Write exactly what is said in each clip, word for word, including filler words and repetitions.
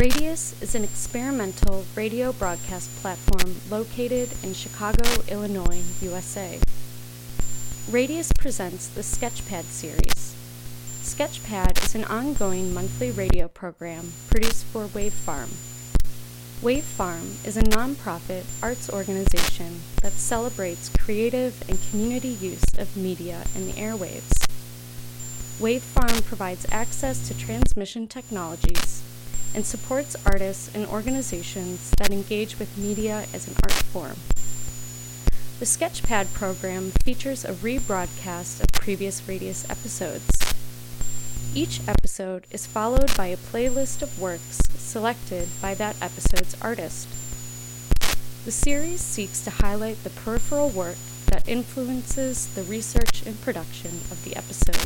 Radius is an experimental radio broadcast platform located in Chicago, Illinois, U S A. Radius presents the Sketchpad series. Sketchpad is an ongoing monthly radio program produced for Wave Farm. Wave Farm is a nonprofit arts organization that celebrates creative and community use of media in the airwaves. Wave Farm provides access to transmission technologies and supports artists and organizations that engage with media as an art form. The Sketchpad program features a rebroadcast of previous Radius episodes. Each episode is followed by a playlist of works selected by that episode's artist. The series seeks to highlight the peripheral work that influences the research and production of the episode.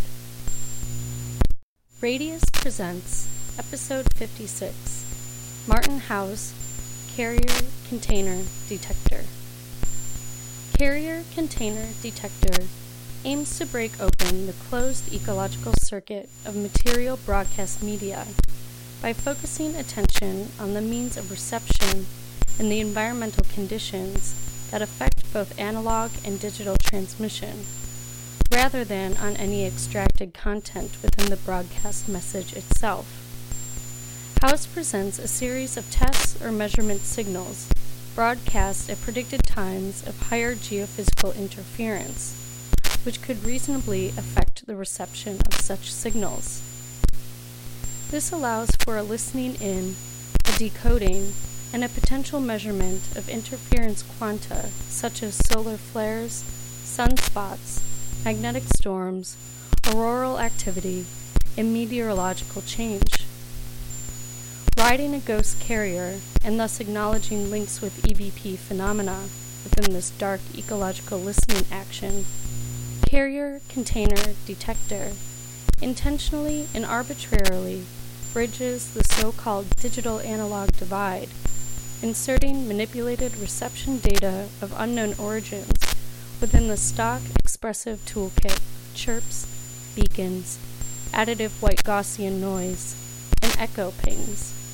Radius presents Episode fifty-six, Martin Howe's Carrier Container Detector. Carrier Container Detector aims to break open the closed ecological circuit of material broadcast media by focusing attention on the means of reception and the environmental conditions that affect both analog and digital transmission, rather than on any extracted content within the broadcast message itself. House presents a series of tests or measurement signals broadcast at predicted times of higher geophysical interference, which could reasonably affect the reception of such signals. This allows for a listening in, a decoding, and a potential measurement of interference quanta such as solar flares, sunspots, magnetic storms, auroral activity, and meteorological change. Riding a ghost carrier, and thus acknowledging links with E V P phenomena within this dark ecological listening action, Carrier Container Detector intentionally and arbitrarily bridges the so-called digital-analog divide, inserting manipulated reception data of unknown origins within the stock expressive toolkit, chirps, beacons, additive white Gaussian noise, and echo pings.